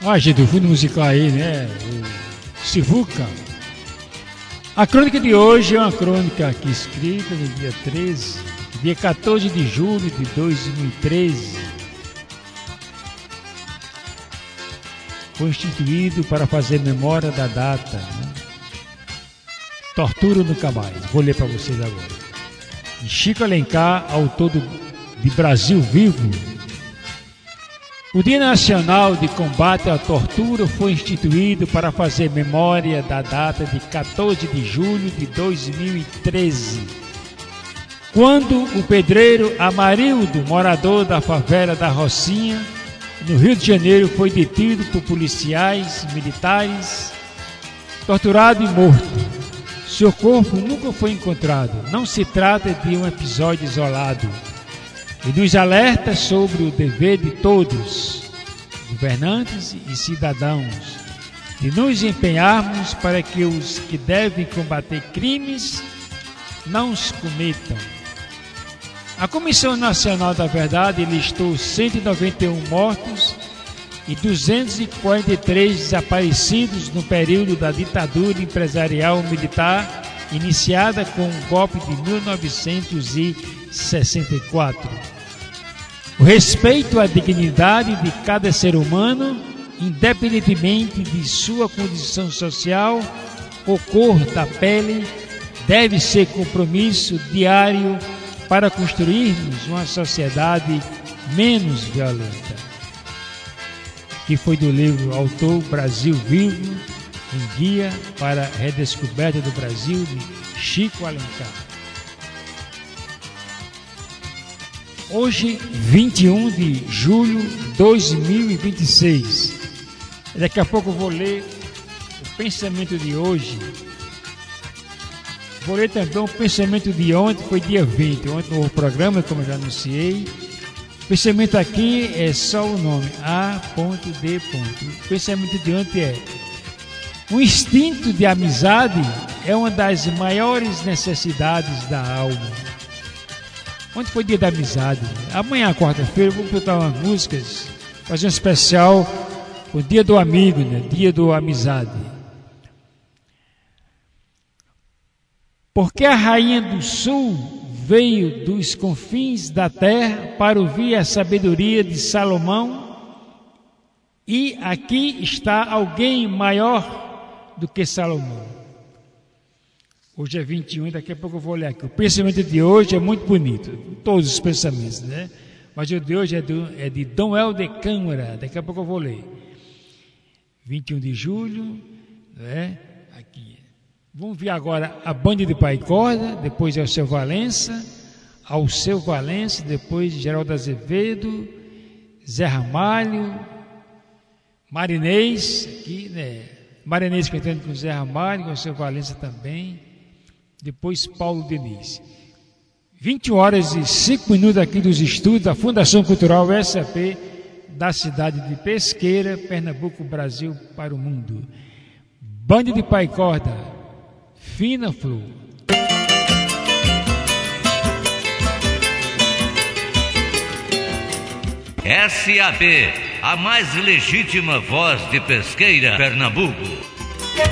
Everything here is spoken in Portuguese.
Gente, do fundo musical aí, né? O Sivuca. A crônica de hoje é uma crônica aqui escrita no dia 14 de julho de 2013. Foi instituído para fazer memória da data, né? Tortura nunca mais. Vou ler para vocês agora. De Chico Alencar, autor de Brasil Vivo. O Dia Nacional de Combate à Tortura foi instituído para fazer memória da data de 14 de julho de 2013, quando o pedreiro Amarildo, morador da favela da Rocinha, no Rio de Janeiro, foi detido por policiais militares, torturado e morto. Seu corpo nunca foi encontrado. Não se trata de um episódio isolado. E nos alerta sobre o dever de todos, governantes e cidadãos, de nos empenharmos para que os que devem combater crimes não os cometam. A Comissão Nacional da Verdade listou 191 mortos e 243 desaparecidos no período da ditadura empresarial militar iniciada com o golpe de 1964. O respeito à dignidade de cada ser humano, independentemente de sua condição social ou cor da pele, deve ser compromisso diário para construirmos uma sociedade menos violenta. Que foi do livro Autor Brasil Vivo, um guia para a redescoberta do Brasil, de Chico Alencar. Hoje, 21 de julho de 2026. Daqui a pouco eu vou ler o pensamento de hoje. Vou ler também o pensamento de ontem, foi dia 20. Ontem no programa, como eu já anunciei. O pensamento aqui é só o nome, A.D. O pensamento de ontem é: o instinto de amizade é uma das maiores necessidades da alma. Ontem foi dia da amizade. Amanhã, quarta-feira, vou botar umas músicas, fazer um especial, o dia do amigo, né? Dia do amizade. Porque a rainha do sul veio dos confins da terra para ouvir a sabedoria de Salomão, e aqui está alguém maior do que Salomão. Hoje é 21, daqui a pouco eu vou olhar aqui. O pensamento de hoje é muito bonito, todos os pensamentos, né? Mas o de hoje é de Dom Helder Câmara, daqui a pouco eu vou ler. 21 de julho, né? Aqui. Vamos ver agora a Banda de Pai Corda, depois Alceu Valença, depois Geraldo Azevedo, Zé Ramalho, Marinês, aqui, né? Marinês cantando com Zé Ramalho, Alceu Valença também. Depois Paulo Diniz. 21 horas e 5 minutos aqui dos estúdios da Fundação Cultural SAP da cidade de Pesqueira, Pernambuco, Brasil para o mundo. Banda de Pai Corda, Fina Flor. SAP, a mais legítima voz de Pesqueira, Pernambuco.